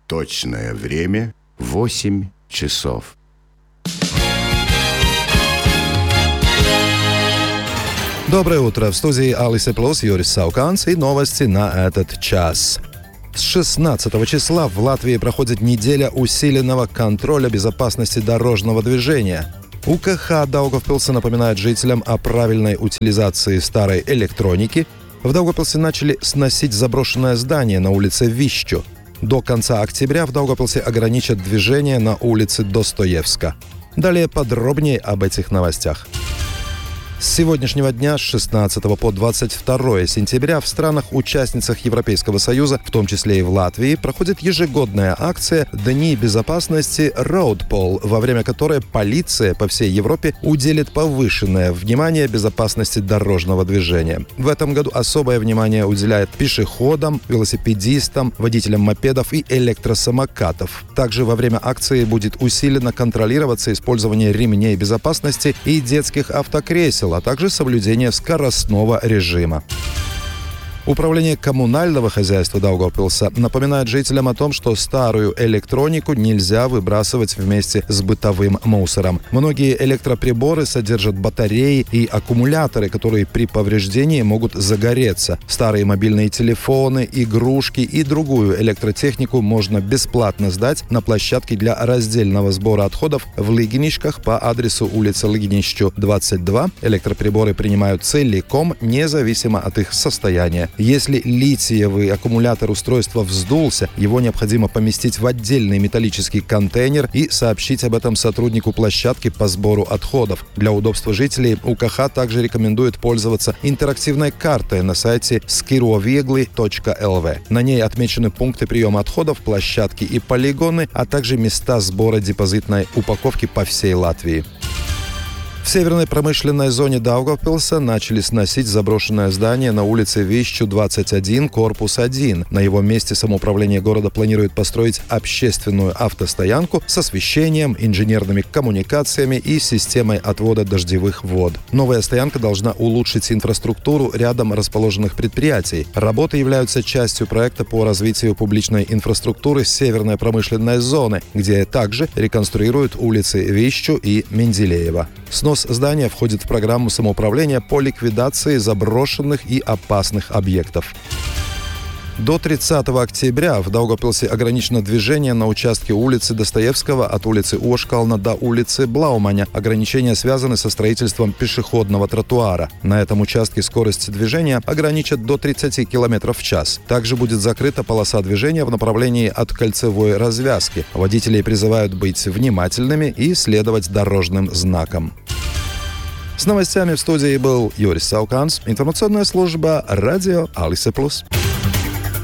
Точное время 8 часов. Доброе утро. В студии Алисе Плюс Юрис Сауканс и новости на этот час. С 16 числа в Латвии проходит неделя усиленного контроля безопасности дорожного движения. УКХ Даугавпилса напоминает жителям о правильной утилизации старой электроники. В Даугавпилсе начали сносить заброшенное здание на улице Вищу. До конца октября в Даугавпилсе ограничат движение на улице Достоевска. Далее подробнее об этих новостях. С сегодняшнего дня, с 16 по 22 сентября, в странах-участницах Европейского Союза, в том числе и в Латвии, проходит ежегодная акция «Дни безопасности Roadpol», во время которой полиция по всей Европе уделит повышенное внимание безопасности дорожного движения. В этом году особое внимание уделяет пешеходам, велосипедистам, водителям мопедов и электросамокатов. Также во время акции будет усиленно контролироваться использование ремней безопасности и детских автокресел, а также соблюдение скоростного режима. Управление коммунального хозяйства Даугавпилса напоминает жителям о том, что старую электронику нельзя выбрасывать вместе с бытовым мусором. Многие электроприборы содержат батареи и аккумуляторы, которые при повреждении могут загореться. Старые мобильные телефоны, игрушки и другую электротехнику можно бесплатно сдать на площадке для раздельного сбора отходов в Лыгинишках по адресу улица Лыгинищу, 22. Электроприборы принимают целиком, независимо от их состояния. Если литиевый аккумулятор устройства вздулся, его необходимо поместить в отдельный металлический контейнер и сообщить об этом сотруднику площадки по сбору отходов. Для удобства жителей УКХ также рекомендует пользоваться интерактивной картой на сайте skiroviegli.lv. На ней отмечены пункты приема отходов, площадки и полигоны, а также места сбора депозитной упаковки по всей Латвии. В северной промышленной зоне Даугавпилса начали сносить заброшенное здание на улице Вищу, 21, корпус 1. На его месте самоуправление города планирует построить общественную автостоянку с освещением, инженерными коммуникациями и системой отвода дождевых вод. Новая стоянка должна улучшить инфраструктуру рядом расположенных предприятий. Работы являются частью проекта по развитию публичной инфраструктуры северной промышленной зоны, где также реконструируют улицы Вищу и Менделеева. Снос здания входит в программу самоуправления по ликвидации заброшенных и опасных объектов. До 30 октября в Даугавпилсе ограничено движение на участке улицы Достоевского от улицы Ошкална до улицы Блауманя. Ограничения связаны со строительством пешеходного тротуара. На этом участке скорость движения ограничат до 30 км в час. Также будет закрыта полоса движения в направлении от кольцевой развязки. Водителей призывают быть внимательными и следовать дорожным знакам. С новостями в студии был Юрис Сауканс, информационная служба радио Алисе Плюс.